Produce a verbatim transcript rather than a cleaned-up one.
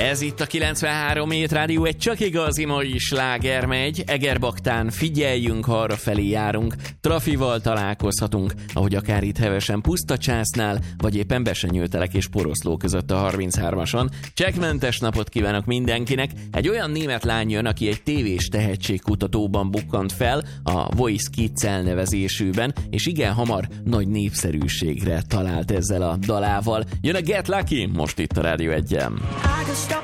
Ez itt a kilencvenhárom hét Rádió, egy csak igazi mai sláger megy. Egerbaktán figyeljünk, ha arra felé járunk. Trafival találkozhatunk, ahogy akár itt hevesen Pusztacsásznál, vagy éppen Besenyőtelek és Poroszló között a harminchármason. Csekkmentes napot kívánok mindenkinek! Egy olyan német lány jön, aki egy tévés tehetségkutatóban bukkant fel, a Voice Kids elnevezésűben, és igen hamar nagy népszerűségre talált ezzel a dalával. Jön a Get Lucky, most itt a Rádió egyen. Stop